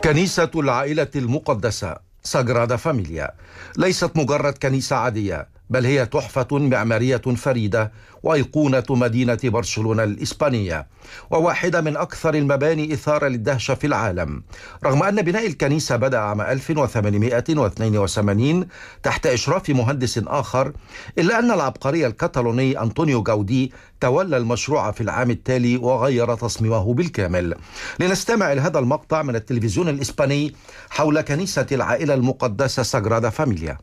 كنيسة العائلة المقدسة ساغرادا فاميليا ليست مجرد كنيسة عادية، بل هي تحفة معمارية فريدة وأيقونة مدينة برشلونة الإسبانية، وواحدة من أكثر المباني إثارة للدهشة في العالم. رغم أن بناء الكنيسة بدأ عام 1882 تحت إشراف مهندس آخر، إلا أن العبقري الكتالوني أنطونيو غاودي تولى المشروع في العام التالي وغير تصميمه بالكامل. لنستمع إلى هذا المقطع من التلفزيون الإسباني حول كنيسة العائلة المقدسة ساغرادا فاميليا.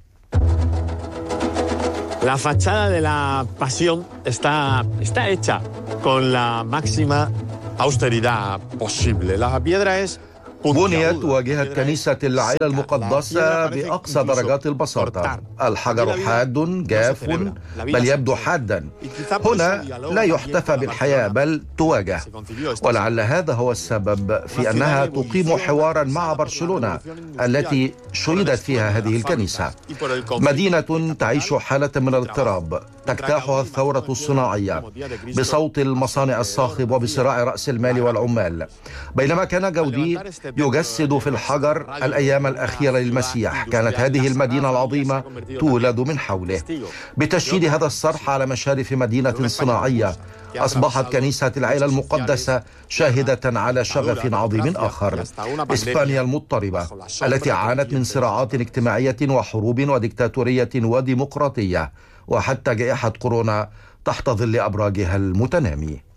La fachada de la Pasión está hecha con la máxima austeridad posible. La piedra es بنيت واجهة كنيسة العائلة المقدسة بأقصى درجات البساطة. الحجر حاد جاف، بل يبدو حادا. هنا لا يحتفى بالحياة بل تواجه، ولعل هذا هو السبب في أنها تقيم حوارا مع برشلونة التي شيدت فيها هذه الكنيسة. مدينة تعيش حالة من الاضطراب تجتاحها الثورة الصناعية بصوت المصانع الصاخب وبصراع رأس المال والعمال. بينما كان غاودي يجسد في الحجر الأيام الأخيرة للمسيح، كانت هذه المدينة العظيمة تولد من حوله. بتشييد هذا الصرح على مشارف مدينة صناعية، أصبحت كنيسة العائلة المقدسة شاهدة على شغف عظيم آخر. إسبانيا المضطربة التي عانت من صراعات اجتماعية وحروب وديكتاتورية وديمقراطية، وحتى جائحة كورونا تحت ظل أبراجها المتنامي.